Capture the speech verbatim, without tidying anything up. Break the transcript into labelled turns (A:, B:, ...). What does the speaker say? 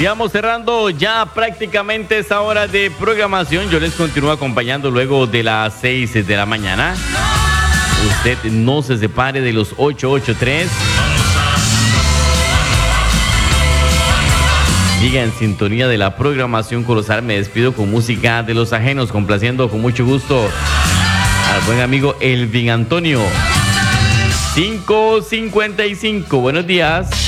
A: Y vamos cerrando ya prácticamente esta hora de programación. Yo les continúo acompañando luego de las seis de la mañana. Usted no se separe de los ocho ocho tres. Siga en sintonía de la programación Colosal. Me despido con música de Los Ajenos, complaciendo con mucho gusto al buen amigo Elvin Antonio. cinco cincuenta y cinco. Buenos días.